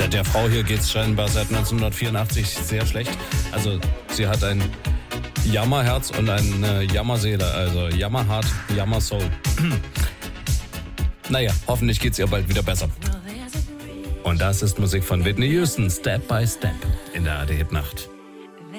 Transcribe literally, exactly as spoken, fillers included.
der Frau hier geht's scheinbar seit neunzehnhundertvierundachtzig sehr schlecht. Also sie hat ein Jammerherz und eine Jammerseele, also Jammerhart, Jammersoul. Naja, hoffentlich geht's ihr bald wieder besser. Und das ist Musik von Whitney Houston, Step by Step in der A R D Hit Nacht.